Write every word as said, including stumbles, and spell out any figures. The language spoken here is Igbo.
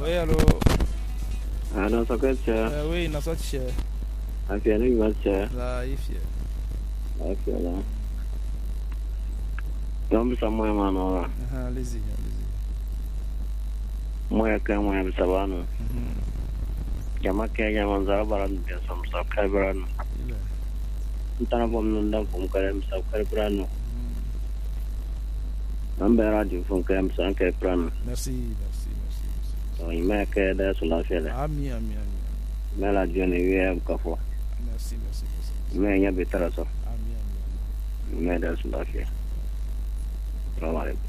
Oui, allô. Ah, dans ce cas, Euh, oui, dans ce cas. Ah, fier, il va se. Là, il est fier. Ah, fier, là. Donc, ça, moi, maintenant, Ah, allez-y, allez-y. moi, quand moi, je sais pas, non. Jama ke jama zara baran de sam subscriber no ntana bom non dan kum kare subscriber no ambe radio fon kare sam ke plan Merci, merci, merci. so ime ke da sula fele Ami, ami, ami. me la jone wi ka fo Merci, merci, merci. me nya betara so Ami, ami. me da sula fele. Assalamu alaikum.